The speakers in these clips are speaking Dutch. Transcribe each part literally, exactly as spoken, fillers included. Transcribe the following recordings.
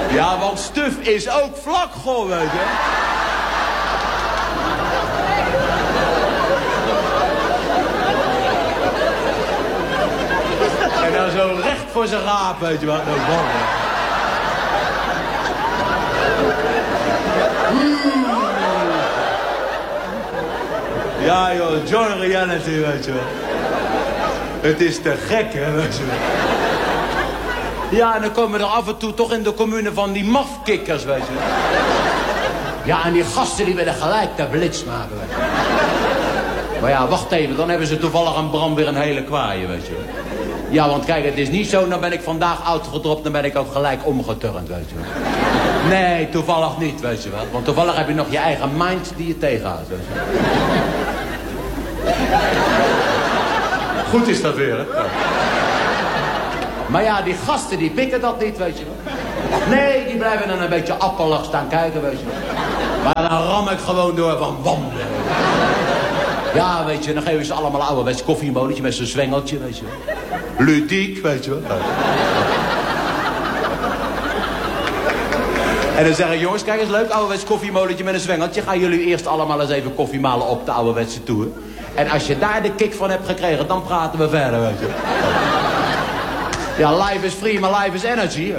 Ja, want stuf is ook vlak, goh, weet je. En dan zo recht voor zijn raap, weet je wat. Dat is bang, ja, joh, John Reality, weet je wel. Het is te gek, hè, weet je wel. Ja, en dan komen er af en toe toch in de commune van die mafkikkers, weet je wel. Ja, en die gasten die willen gelijk de blitz maken, weet je wel. Maar ja, wacht even, dan hebben ze toevallig aan Bram weer een hele kwaaie, weet je wel. Ja, want kijk, het is niet zo, dan ben ik vandaag uitgedropt, dan ben ik ook gelijk omgeturnd, weet je wel. Nee, toevallig niet, weet je wel. Want toevallig heb je nog je eigen mind die je tegenhoudt, weet je wel. Goed is dat weer, hè? Ja. Maar ja, die gasten die pikken dat niet, weet je wel. Nee, die blijven dan een beetje appelig staan kijken, weet je wel. Maar dan ram ik gewoon door van wandelen. Ja, weet je, dan geven ze allemaal ouderwets koffiemolentje met zo'n zwengeltje, weet je wel. Ludiek, weet je wel. En dan zeggen jongens, kijk eens leuk, ouderwets koffiemolentje met een zwengeltje. Gaan jullie eerst allemaal eens even koffie malen op de ouderwetse toer. En als je daar de kick van hebt gekregen, dan praten we verder, weet je. Ja, life is free, maar life is energy.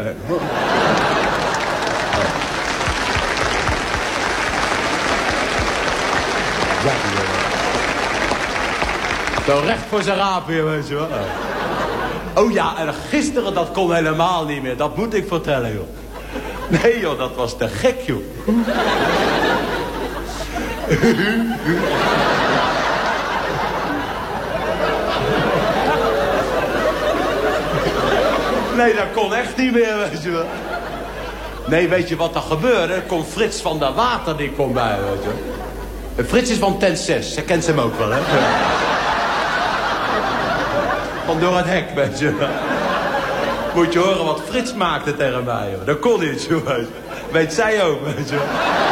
Zo recht voor zijn raap weer, weet je wel. Oh ja, en gisteren, dat kon helemaal niet meer. Dat moet ik vertellen, joh. Nee, joh, dat was te gek, joh. Nee, dat kon echt niet meer, weet je wel. Nee, weet je wat er gebeurde? Er komt Frits van der Water, die komt bij, weet je wel. Frits is van tent zes, ze kent hem ook wel, hè. Van door het hek, weet je wel. Moet je horen wat Frits maakte tegen mij, joh. Dat kon niet, joh. Weet zij ook, weet je wel.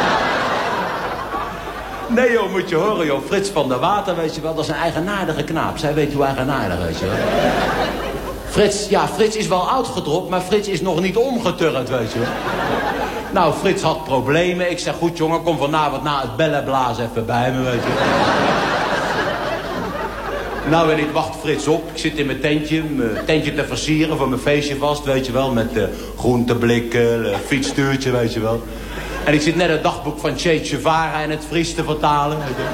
Nee, joh, moet je horen, joh. Frits van der Water, weet je wel, dat is een eigenaardige knaap. Zij weet hoe eigenaardig, weet je wel. Frits, ja, Frits is wel uitgedropt, maar Frits is nog niet omgeturnd, weet je wel. Nou, Frits had problemen. Ik zeg, goed jongen, kom vanavond na het bellenblazen even bij me, weet je wel. Nou, en ik wacht Frits op. Ik zit in mijn tentje, mijn tentje te versieren voor mijn feestje vast, weet je wel. Met uh, groenteblikken, uh, fietsstuurtje, weet je wel. En ik zit net het dagboek van Che Guevara in het Fries te vertalen, weet je wel.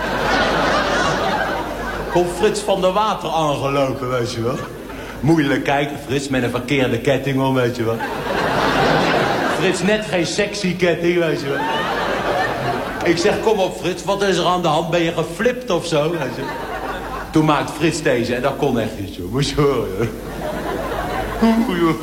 Komt Frits van der Water aangelopen, weet je wel. Moeilijk kijken, Frits, met een verkeerde ketting om, weet je wel. Frits, net geen sexy ketting, weet je wel. Ik zeg, kom op Frits, wat is er aan de hand? Ben je geflipt of zo? Weet je? Toen maakt Frits deze en dat kon echt niet, joh. Moest je horen, joh.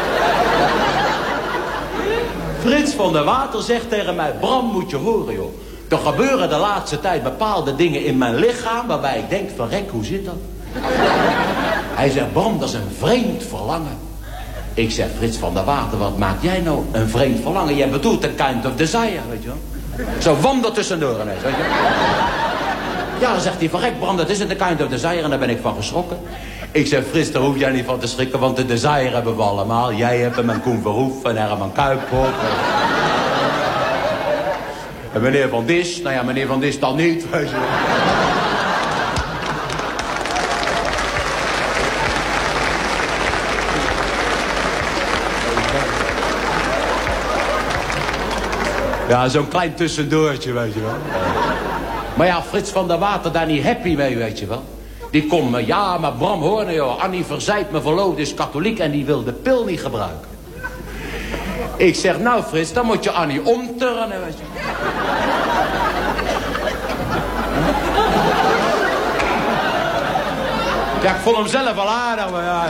Frits van der Water zegt tegen mij, Bram, moet je horen, joh. Er gebeuren de laatste tijd bepaalde dingen in mijn lichaam waarbij ik denk, verrek, hoe zit dat? Hij zegt, Bram, dat is een vreemd verlangen. Ik zeg, Frits van der Water, wat maak jij nou een vreemd verlangen? Jij bedoelt een kind of desire, weet je wel. Zo wandel tussendoor ineens, weet je wel. Ja, dan zegt hij, verrek Bram, dat is het, een kind of desire. En daar ben ik van geschrokken. Ik zeg, Frits, daar hoef jij niet van te schrikken, want de desire hebben we allemaal. Jij hebt hem en Koen Verhoef en Herman Kuipkop. En meneer Van Dis, nou ja, meneer Van Dis dan niet, weet je wel. Ja, zo'n klein tussendoortje, weet je wel. Maar ja, Frits van der Water daar niet happy mee, weet je wel. Die komt me, ja, maar Bram, hoor nou joh. Annie Verzijt, mijn verloofde, is katholiek en die wil de pil niet gebruiken. Ik zeg, nou Frits, dan moet je Annie omturnen, weet je. Ja, ik vond hem zelf wel aardig, maar ja...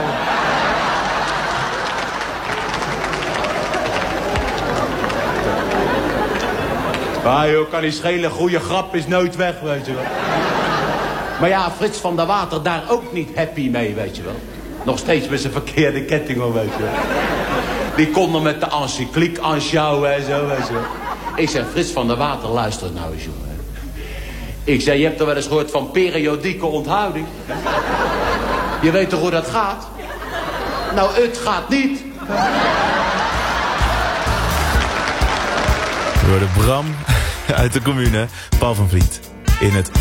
Maar joh, kan niet schelen, goede grap is nooit weg, weet je wel. Maar ja, Frits van der Water daar ook niet happy mee, weet je wel. Nog steeds met zijn verkeerde ketting om, weet je wel. Die kon er met de encycliek aanschouwen en zo, weet je wel. Ik zeg, Frits van der Water, luister nou eens, jongen. Ik zeg, je hebt er wel eens gehoord van periodieke onthouding. Je weet toch hoe dat gaat? Nou, het gaat niet. Door de Bram uit de commune, Paul van Vliet. In het